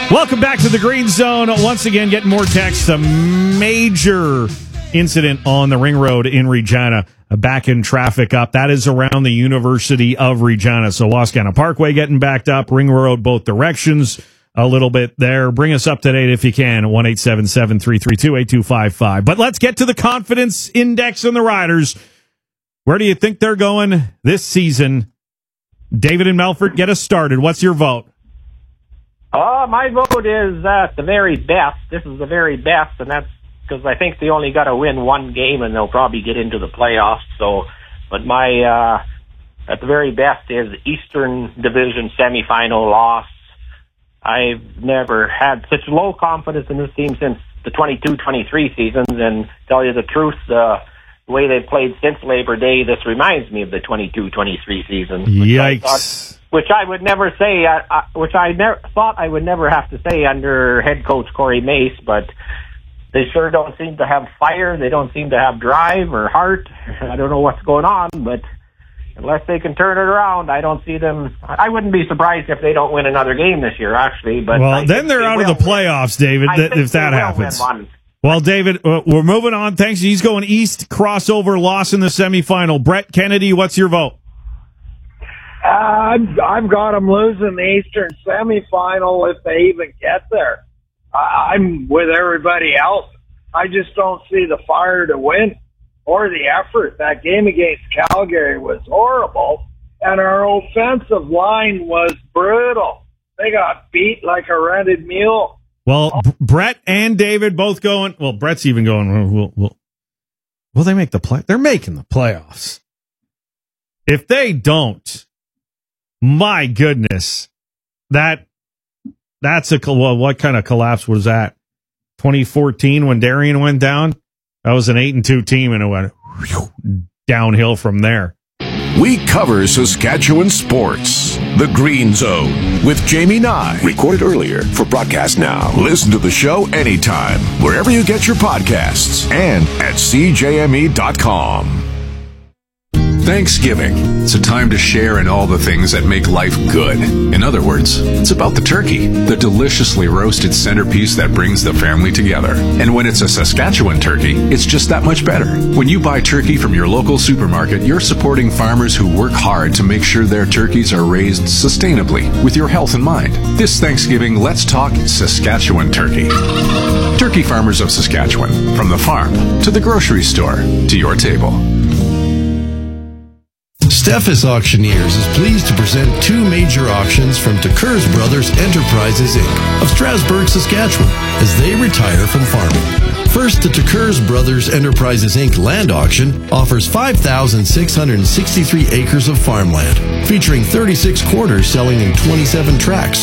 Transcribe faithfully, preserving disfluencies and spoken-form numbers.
Welcome back to the Green Zone. Once again, getting more texts. A major incident on the Ring Road in Regina. Back in traffic up. That is around the University of Regina. So Wascana Parkway getting backed up. Ring Road both directions a little bit there. Bring us up to date if you can. one eight seven seven, three three two, eight two five five. But let's get to the confidence index on the Riders. Where do you think they're going this season? David and Melfort, get us started. What's your vote? Uh, my vote is uh, the very best. This is the very best, and that's because I think they only got to win one game, and they'll probably get into the playoffs. So, but my uh, at the very best is Eastern Division semifinal loss. I've never had such low confidence in this team since the twenty-two twenty-three seasons, and tell you the truth, uh, the way they've played since Labor Day, this reminds me of the twenty-two twenty-three season. Yikes. Which I would never say, uh, uh, which I never thought I would never have to say under head coach Corey Mace, but they sure don't seem to have fire. They don't seem to have drive or heart. I don't know what's going on, but unless they can turn it around, I don't see them. I wouldn't be surprised if they don't win another game this year, actually. But well, I then they're they out of the playoffs, David, th- if that happens. Well, David, uh, we're moving on. Thanks. He's going east, crossover loss in the semifinal. Brett Kennedy, what's your vote? Uh, I've, I've got them losing the Eastern semifinal if they even get there. I, I'm with everybody else. I just don't see the fire to win or the effort. That game against Calgary was horrible, and our offensive line was brutal. They got beat like a rented mule. Well, B- Brett and David both going. Well, Brett's even going. Will, will, will they make the play? They're making the playoffs. If they don't, my goodness, that that's a well, what kind of collapse was that? twenty fourteen when Darien went down, that was an eight and two team, and it went whew, downhill from there. We cover Saskatchewan sports. The Green Zone with Jamie Nye. Recorded earlier for broadcast now. Listen to the show anytime, wherever you get your podcasts, and at c j m e dot com. Thanksgiving. It's a time to share in all the things that make life good. In other words, it's about the turkey, the deliciously roasted centerpiece that brings the family together. And when it's a Saskatchewan turkey, it's just that much better. When you buy turkey from your local supermarket, you're supporting farmers who work hard to make sure their turkeys are raised sustainably with your health in mind. This Thanksgiving, let's talk Saskatchewan turkey. Turkey farmers of Saskatchewan, from the farm to the grocery store to your table. Steffes Auctioneers is pleased to present two major auctions from Tekers Brothers Enterprises, Incorporated of Strasbourg, Saskatchewan, as they retire from farming. First, the Tekers Brothers Enterprises, Incorporated land auction offers five thousand six hundred sixty-three acres of farmland, featuring thirty-six quarters selling in twenty-seven tracts,